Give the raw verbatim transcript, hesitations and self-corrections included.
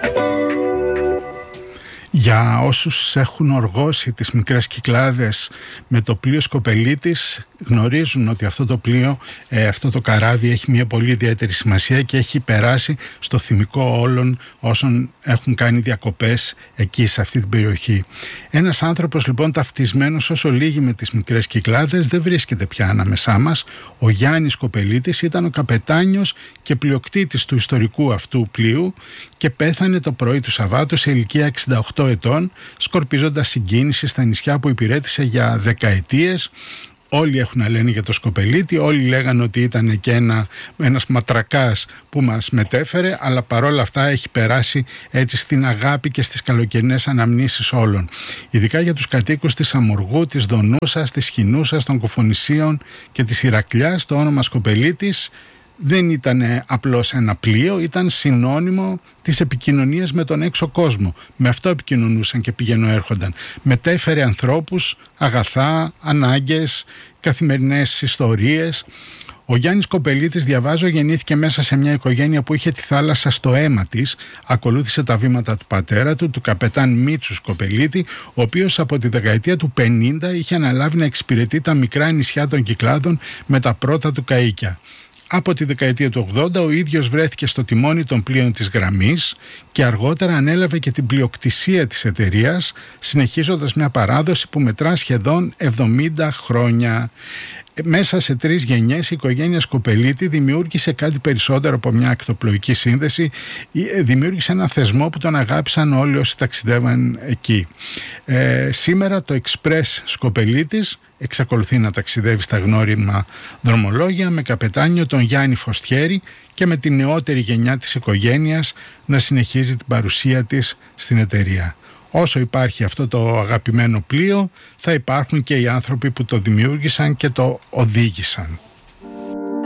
Για όσους έχουν οργώσει τις μικρές Κυκλάδες με το πλοίο Σκοπελίτης, γνωρίζουν ότι αυτό το πλοίο, ε, αυτό το καράβι έχει μια πολύ ιδιαίτερη σημασία και έχει περάσει στο θυμικό όλων όσων έχουν κάνει διακοπές εκεί σε αυτή την περιοχή. Ένας άνθρωπος λοιπόν ταυτισμένος όσο λίγοι με τις μικρές Κυκλάδες δεν βρίσκεται πια ανάμεσά μας. Ο Γιάννης Σκοπελίτης ήταν ο καπετάνιος και πλειοκτήτης του ιστορικού αυτού πλοίου και πέθανε το πρωί του Σαββάτου σε ηλικία εξήντα οκτώ ετών, σκορπίζοντας συγκίνηση στα νησιά που υπηρέτησε για δεκαετίες. Όλοι έχουν να λένε για το Σκοπελίτη, όλοι λέγανε ότι ήταν και ένα, ένας ματρακάς που μας μετέφερε, αλλά παρόλα αυτά έχει περάσει έτσι στην αγάπη και στις καλοκαιρινές αναμνήσεις όλων. Ειδικά για τους κατοίκους της Αμοργού, της Δονούσας, της Χινούσας, των Κοφονησίων και της Ηρακλιάς, το όνομα Σκοπελίτης δεν ήταν απλώς ένα πλοίο, ήταν συνώνυμο της επικοινωνίας με τον έξω κόσμο. Με αυτό επικοινωνούσαν και πηγαίνουν έρχονταν. Μετέφερε ανθρώπους, αγαθά, ανάγκες, καθημερινές ιστορίες. Ο Γιάννης Σκοπελίτης, διαβάζω, γεννήθηκε μέσα σε μια οικογένεια που είχε τη θάλασσα στο αίμα της. Ακολούθησε τα βήματα του πατέρα του, του καπετάν Μίτσου Σκοπελίτη, ο οποίος από τη δεκαετία του πενήντα είχε αναλάβει να εξυπηρετεί τα μικρά νησιά των Κυκλάδων με τα πρώτα του καΐκια. Από τη δεκαετία του ογδόντα ο ίδιος βρέθηκε στο τιμόνι των πλοίων της γραμμής και αργότερα ανέλαβε και την πλειοκτησία της εταιρείας, συνεχίζοντας μια παράδοση που μετρά σχεδόν εβδομήντα χρόνια. Μέσα σε τρεις γενιές η οικογένεια Σκοπελίτη δημιούργησε κάτι περισσότερο από μια ακτοπλοϊκή σύνδεση. Δημιούργησε ένα θεσμό που τον αγάπησαν όλοι όσοι ταξιδεύαν εκεί. Ε, σήμερα το Εξπρές Σκοπελίτης εξακολουθεί να ταξιδεύει στα γνώριμα δρομολόγια με καπετάνιο τον Γιάννη Φωστιέρη και με την νεότερη γενιά της οικογένειας να συνεχίζει την παρουσία της στην εταιρεία. Όσο υπάρχει αυτό το αγαπημένο πλοίο, θα υπάρχουν και οι άνθρωποι που το δημιούργησαν και το οδήγησαν.